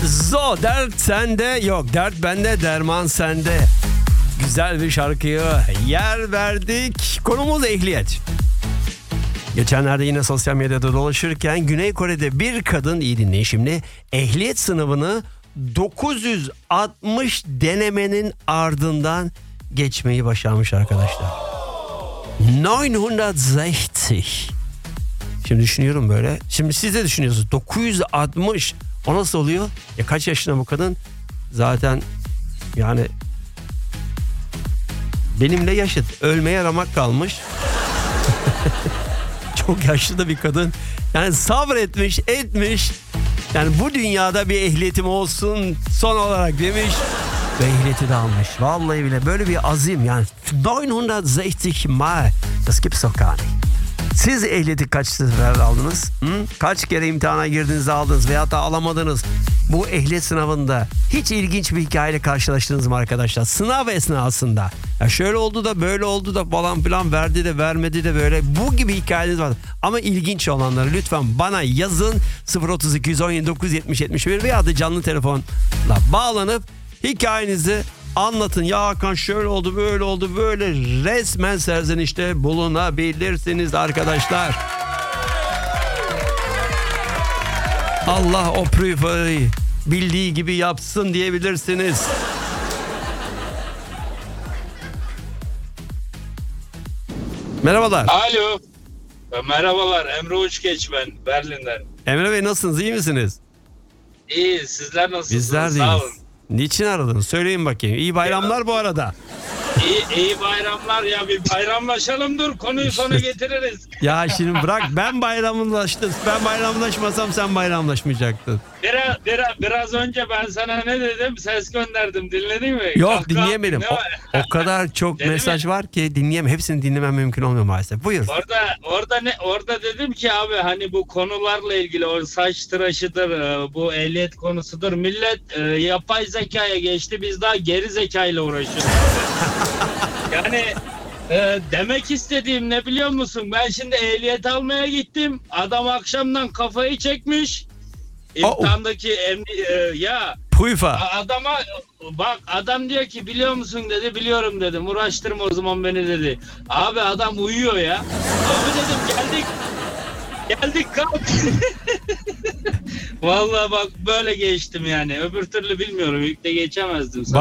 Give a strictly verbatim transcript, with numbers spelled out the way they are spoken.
Zo, dert sende yok, dert bende, derman sende. Güzel bir şarkıya yer verdik. Konumuz ehliyet. Geçenlerde yine sosyal medyada dolaşırken Güney Kore'de bir kadın, iyi dinleyin şimdi, ehliyet sınavını dokuz yüz altmış denemenin ardından geçmeyi başarmış arkadaşlar. dokuz yüz altmış. Şimdi düşünüyorum böyle. Şimdi siz de düşünüyorsunuz. dokuz yüz altmış. O nasıl oluyor? Ya kaç yaşında bu kadın? Zaten yani benimle yaşıt. Ölmeye ramak kalmış. Çok yaşlı da bir kadın. Yani sabretmiş, etmiş. Yani bu dünyada bir ehliyetim olsun son olarak demiş. Ve ehliyeti de almış. Vallahi bile böyle bir azim yani. dokuz yüz altmış mal. Das gibt's doch gar nicht. Siz ehliyeti kaç sefer aldınız? Hı? Kaç kere imtihana girdiniz aldınız veya da alamadınız? Bu ehliyet sınavında hiç ilginç bir hikayeyle karşılaştınız mı arkadaşlar? Sınav esnasında. Ya şöyle oldu da böyle oldu da falan filan, verdi de vermedi de böyle. Bu gibi hikayeleriniz var. Ama ilginç olanları lütfen bana yazın. sıfır otuz iki on yedi dokuz yetmiş yetmiş bir veya da canlı telefonla bağlanıp hikayenizi anlatın. Ya Hakan şöyle oldu, böyle oldu, böyle resmen serzenişte bulunabilirsiniz arkadaşlar. Allah o prüfü bildiği gibi yapsın diyebilirsiniz. Merhabalar. Alo. Merhabalar. Emre Uçgeç ben. Berlin'den. Emre Bey, nasılsınız? İyi misiniz? İyi. Sizler nasılsınız? Bizler Sağ deyiz. olun. Niçin aradınız? Söyleyin bakayım. İyi bayramlar bu arada. İyi, iyi bayramlar ya. Bir bayramlaşalım, dur. Konuyu sona getiririz. Ya şimdi bırak, ben bayramlaştım. Ben bayramlaşmasam sen bayramlaşmayacaktın. Biraz, biraz, biraz önce ben sana ne dedim? Ses gönderdim. Dinledin mi? Yok, Kahkaha dinleyemedim. ne O, var? o kadar çok Dedim mesaj ya. var ki dinleyemem. Hepsini dinlemem mümkün olmuyor maalesef. Buyur. Orada orada ne orada dedim ki abi, hani bu konularla ilgili, o saç tıraşıdır, e, bu ehliyet konusudur. Millet e, yapay zekaya geçti. Biz daha geri zekayla uğraşıyoruz. Yani e, demek istediğim ne biliyor musun? Ben şimdi ehliyet almaya gittim. Adam akşamdan kafayı çekmiş. İmtihandaki emni, e, ya Puyfa. A- Adama bak, adam diyor ki biliyor musun dedi, biliyorum dedim, uğraştırma o zaman beni dedi. Abi adam uyuyor ya. Abi dedim geldik geldik kalk. Vallahi bak böyle geçtim yani, öbür türlü bilmiyorum, yükle geçemezdim sana.